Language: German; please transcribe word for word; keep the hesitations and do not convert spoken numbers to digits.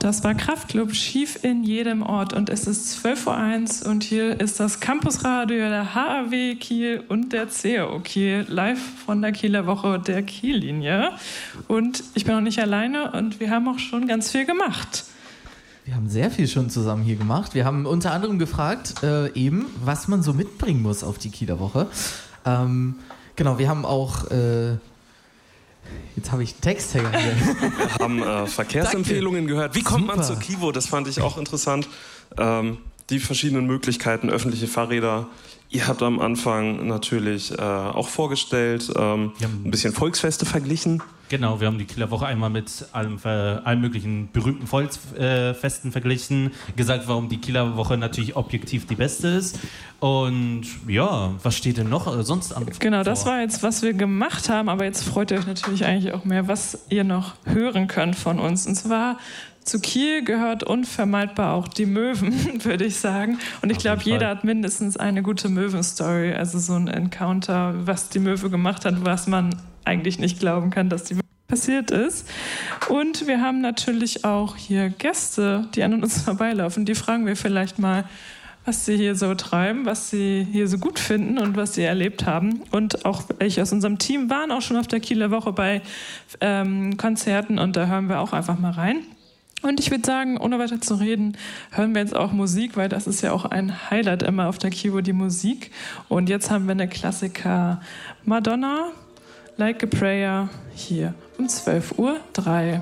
Das war Kraftklub Schief in jedem Ort und es ist zwölf Uhr eins und hier ist das Campusradio der H A W Kiel und der C A O Kiel live von der Kieler Woche der Kiellinie. Und ich bin noch nicht alleine und wir haben auch schon ganz viel gemacht. Wir haben sehr viel schon zusammen hier gemacht. Wir haben unter anderem gefragt, äh, eben, was man so mitbringen muss auf die Kieler Woche. Ähm, genau, wir haben auch... Äh, Jetzt habe ich einen Texthänger hier. Wir haben äh, Verkehrsempfehlungen Danke. gehört. Wie kommt Super. man zur Kivo? Das fand ich auch interessant. Ähm, die verschiedenen Möglichkeiten, öffentliche Fahrräder. Ihr habt am Anfang natürlich äh, auch vorgestellt, ähm, ein bisschen Volksfeste verglichen. Genau, wir haben die Kieler Woche einmal mit allen, äh, allen möglichen berühmten Volksfesten verglichen, gesagt, warum die Kieler Woche natürlich objektiv die beste ist. Und ja, was steht denn noch sonst an? Genau, das war jetzt, was wir gemacht haben, aber jetzt freut ihr euch natürlich eigentlich auch mehr, was ihr noch hören könnt von uns. Und zwar zu Kiel gehört unvermeidbar auch die Möwen, würde ich sagen. Und ich glaube, jeder hat mindestens eine gute Möwen-Story, also so ein Encounter, was die Möwe gemacht hat, was man eigentlich nicht glauben kann, dass die passiert ist. Und wir haben natürlich auch hier Gäste, die an uns vorbeilaufen. Die fragen wir vielleicht mal, was sie hier so treiben, was sie hier so gut finden und was sie erlebt haben. Und auch welche aus unserem Team waren auch schon auf der Kieler Woche bei ähm, Konzerten und da hören wir auch einfach mal rein. Und ich würde sagen, ohne weiter zu reden, hören wir jetzt auch Musik, weil das ist ja auch ein Highlight immer auf der Kivo, die Musik. Und jetzt haben wir eine Klassiker Madonna, Like a Prayer, hier um zwölf Uhr drei.